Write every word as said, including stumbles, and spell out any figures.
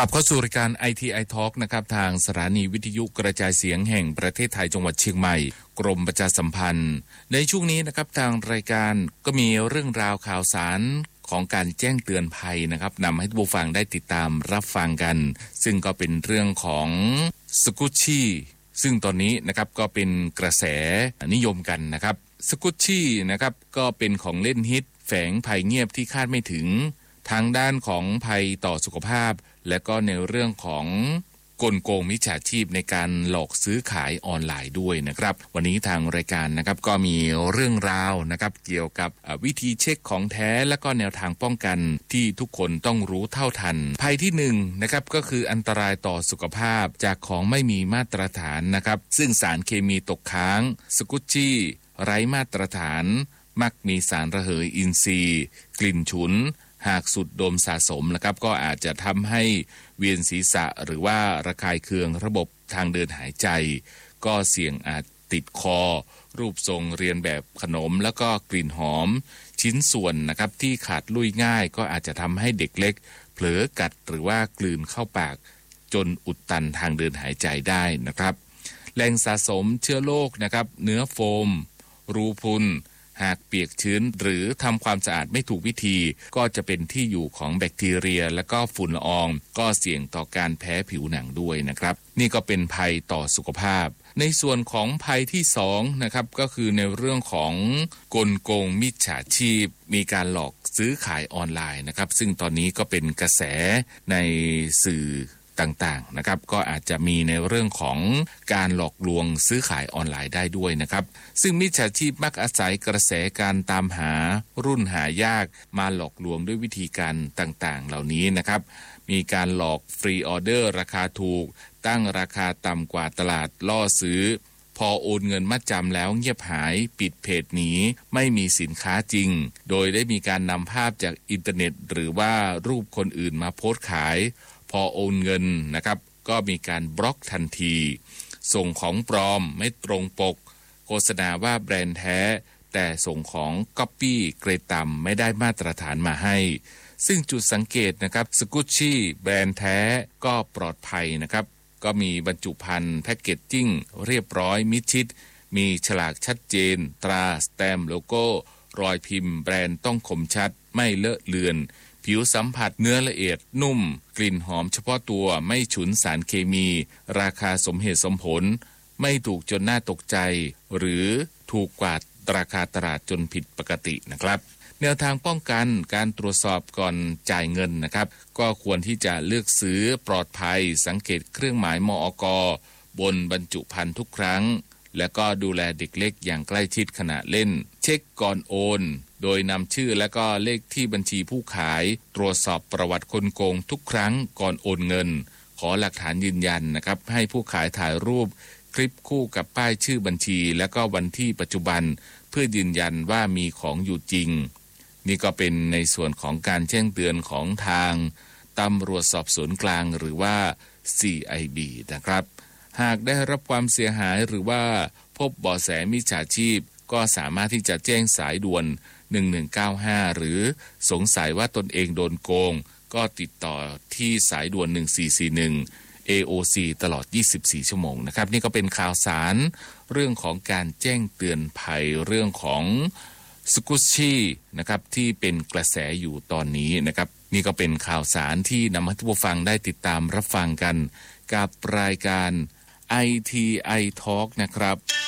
ลับเข้าสู่รายการ ไอ ที ไอ Talk นะครับทางสถานีวิทยุกระจายเสียงแห่งประเทศไทยจังหวัดเชียงใหม่กรมประชาสัมพันธ์ในช่วงนี้นะครับทางรายการก็มีเรื่องราวข่าวสารของการแจ้งเตือนภัยนะครับนำให้ผู้ฟังได้ติดตามรับฟังกันซึ่งก็เป็นเรื่องของสกุชชี่ซึ่งตอนนี้นะครับก็เป็นกระแสนิยมกันนะครับสกุชชี่นะครับก็เป็นของเล่นฮิตแฝงภัยเงียบที่คาดไม่ถึงทางด้านของภัยต่อสุขภาพและก็ในเรื่องของกลโกงมิจฉาชีพในการหลอกซื้อขายออนไลน์ด้วยนะครับวันนี้ทางรายการนะครับก็มีเรื่องราวนะครับเกี่ยวกับวิธีเช็คของแท้และก็แนวทางป้องกันที่ทุกคนต้องรู้เท่าทันภัยที่หนึ่งนะครับก็คืออันตรายต่อสุขภาพจากของไม่มีมาตรฐานนะครับซึ่งสารเคมีตกค้างสกุชชี่ไร้มาตรฐานมักมีสารระเหยอินทรีย์กลิ่นฉุนหากสูดดมสะสมนะครับก็อาจจะทำให้เวียนศีรษะหรือว่าระคายเคืองระบบทางเดินหายใจก็เสี่ยงอาจติดคอรูปทรงเรียนแบบขนมแล้วก็กลิ่นหอมชิ้นส่วนนะครับที่ขาดลุ่ยง่ายก็อาจจะทำให้เด็กเล็กเผลอกัดหรือว่ากลืนเข้าปากจนอุดตันทางเดินหายใจได้นะครับแหล่งสะสมเชื้อโรคนะครับเนื้อโฟมรูพุนหากเปียกชื้นหรือทำความสะอาดไม่ถูกวิธีก็จะเป็นที่อยู่ของแบคทีเรียและก็ฝุ่นละอองก็เสี่ยงต่อการแพ้ผิวหนังด้วยนะครับนี่ก็เป็นภัยต่อสุขภาพในส่วนของภัยที่สองนะครับก็คือในเรื่องของกลโกงมิจฉาชีพมีการหลอกซื้อขายออนไลน์นะครับซึ่งตอนนี้ก็เป็นกระแสในสื่อต่างๆนะครับก็อาจจะมีในเรื่องของการหลอกลวงซื้อขายออนไลน์ได้ด้วยนะครับซึ่งมิจฉาชีพมักอาศัยกระแสการตามหารุ่นหายากมาหลอกลวงด้วยวิธีการต่างๆเหล่านี้นะครับมีการหลอกฟรีออเดอร์ราคาถูกตั้งราคาต่ำกว่าตลาดล่อซื้อพอโอนเงินมัดจำแล้วเงียบหายปิดเพจหนีไม่มีสินค้าจริงโดยได้มีการนำภาพจากอินเทอร์เน็ตหรือว่ารูปคนอื่นมาโพสต์ขายพอโอนเงินนะครับก็มีการบล็อกทันทีส่งของปลอมไม่ตรงปกโฆษณาว่าแบรนด์แท้แต่ส่งของก๊อปปี้เกรดต่ำไม่ได้มาตรฐานมาให้ซึ่งจุดสังเกตนะครับสกุชชี่แบรนด์แท้ก็ปลอดภัยนะครับก็มีบรรจุภัณฑ์แพ็กเกจจิ้งเรียบร้อยมิดชิดมีฉลากชัดเจนตราสแตมป์โลโก้รอยพิมพ์แบรนด์ต้องคมชัดไม่เลอะเลือนผิวสัมผัสเนื้อละเอียดนุ่มกลิ่นหอมเฉพาะตัวไม่ฉุนสารเคมีราคาสมเหตุสมผลไม่ถูกจนน่าตกใจหรือถูกกว่าราคาตลาดจนผิดปกตินะครับแนวทางป้องกันการตรวจสอบก่อนจ่ายเงินนะครับก็ควรที่จะเลือกซื้อปลอดภัยสังเกตเครื่องหมายมอก.บนบรรจุภัณฑ์ทุกครั้งและก็ดูแลเด็กเล็กอย่างใกล้ชิดขณะเล่นเช็คก่อนโอนโดยนำชื่อและก็เลขที่บัญชีผู้ขายตรวจสอบประวัติคนโกงทุกครั้งก่อนโอนเงินขอหลักฐานยืนยันนะครับให้ผู้ขายถ่ายรูปคลิปคู่กับป้ายชื่อบัญชีและก็วันที่ปัจจุบันเพื่อยืนยันว่ามีของอยู่จริงนี่ก็เป็นในส่วนของการแจ้งเตือนของทางตำรวจสอบสวนกลางหรือว่า ซี ไอ บี นะครับหากได้รับความเสียหายหรือว่าพบเบาะแสมิจฉาชีพก็สามารถที่จะแจ้งสายด่วนหนึ่งหนึ่งเก้าห้าหรือสงสัยว่าตนเองโดนโกงก็ติดต่อที่สายด่วนหนึ่งสี่สี่หนึ่ง เอ โอ ซี ตลอดยี่สิบสี่ชั่วโมงนะครับนี่ก็เป็นข่าวสารเรื่องของการแจ้งเตือนภัยเรื่องของสกุชชี่นะครับที่เป็นกระแสอยู่ตอนนี้นะครับนี่ก็เป็นข่าวสารที่นำให้ผู้ฟังได้ติดตามรับฟังกันกับรายการ ไอ ที ไอ Talk นะครับ